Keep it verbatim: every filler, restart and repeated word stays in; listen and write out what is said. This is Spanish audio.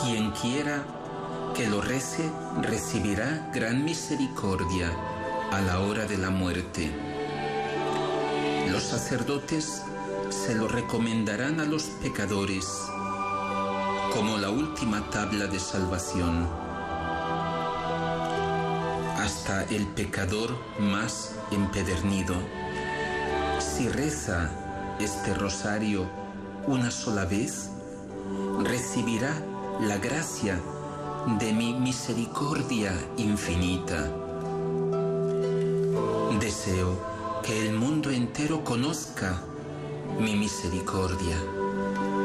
Quien quiera que lo rece recibirá gran misericordia a la hora de la muerte. Los sacerdotes se lo recomendarán a los pecadores como la última tabla de salvación. Hasta el pecador más empedernido, si reza este rosario una sola vez, recibirá la gracia de mi misericordia infinita. Deseo que el mundo entero conozca mi misericordia.